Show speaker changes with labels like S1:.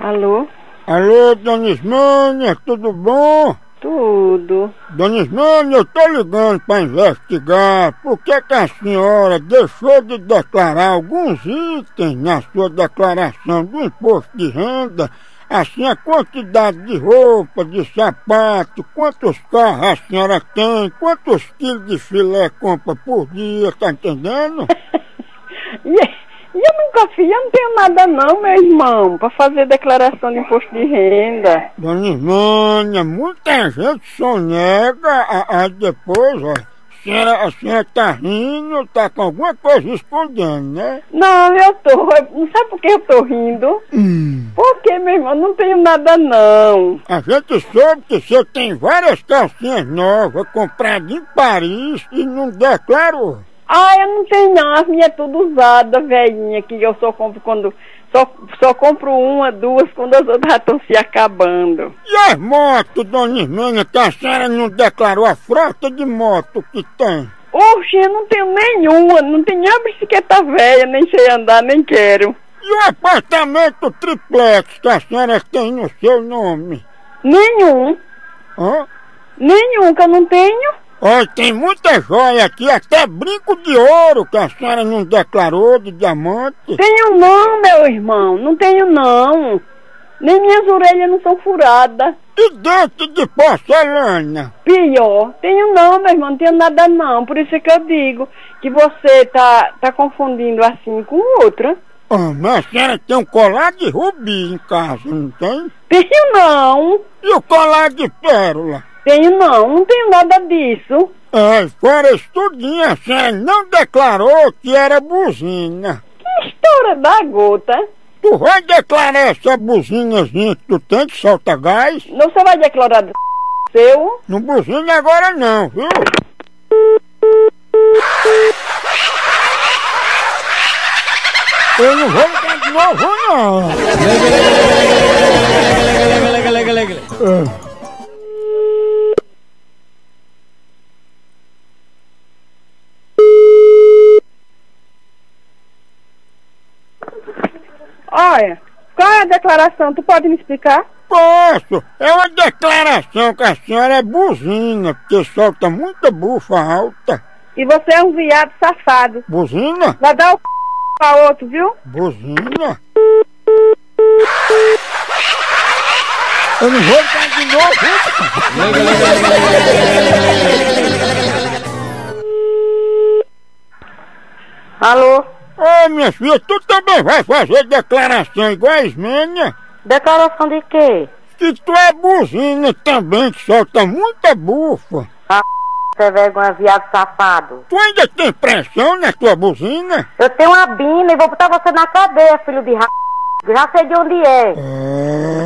S1: Alô?
S2: Alô, dona Ismênia, tudo bom?
S1: Tudo.
S2: Dona Ismênia, eu tô ligando para investigar por que a senhora deixou de declarar alguns itens na sua declaração do imposto de renda, assim a quantidade de roupa, de sapato, quantos carros a senhora tem, quantos quilos de filé compra por dia, tá entendendo?
S1: E eu nunca fiz, eu não tenho nada não, meu irmão, para fazer declaração de imposto de renda.
S2: Dona Ismênia, muita gente sonega, aí depois, ó, a senhora tá rindo, tá com alguma coisa escondendo, né?
S1: Não, não sabe por que eu tô rindo? Porque, meu irmão, não tenho nada não.
S2: A gente soube que você tem várias calcinhas novas compradas em Paris e não declarou.
S1: Ah, eu não tenho não, as minhas é tudo usada, velhinha, que eu só compro quando... Só compro uma, duas, quando as outras já estão se acabando.
S2: E as motos, dona Ismênia, que a senhora não declarou a frota de moto que tem?
S1: Oxe, eu não tenho nenhuma, não tenho nem a bicicleta velha, nem sei andar, nem quero.
S2: E o apartamento triplex que a senhora tem no seu nome?
S1: Nenhum.
S2: Hã?
S1: Nenhum que eu não tenho.
S2: Olha, tem muita joia aqui, até brinco de ouro que a senhora não declarou, de diamante.
S1: Tenho não, meu irmão, não tenho não. Nem minhas orelhas não são furadas.
S2: E dente de porcelana?
S1: Pior, tenho não, meu irmão, não tenho nada não. Por isso é que eu digo que você tá confundindo assim com outra.
S2: Ah, mas a senhora tem um colar de rubi em casa, não tem?
S1: Tenho não.
S2: E o colar de pérola?
S1: Tenho não tenho nada disso.
S2: Fora isso tudinho, a senhora não declarou que era buzina.
S1: Que história da gota?
S2: Tu vai declarar essa buzinazinha que tu tem que solta gás?
S1: Não, você vai declarar do seu?
S2: Não buzina agora não, viu? Eu não vou ligar de novo não.
S1: Olha, qual é a declaração? Tu pode me explicar?
S2: Posso! É uma declaração que a senhora é buzina, porque solta muita bufa alta.
S1: E você é um viado safado.
S2: Buzina?
S1: Vai dar o pra outro, viu?
S2: Buzina? Eu não vou ligar de novo,
S1: Alô?
S2: Ô, minha filha, tu também vai fazer declaração igual a Ismênia?
S1: Declaração de quê?
S2: Que tu é buzina também, que solta muita bufa.
S1: Você é vergonha, viado safado.
S2: Tu ainda tem pressão na tua buzina?
S1: Eu tenho uma bina e vou botar você na cadeia, filho de ra... Já sei de onde é.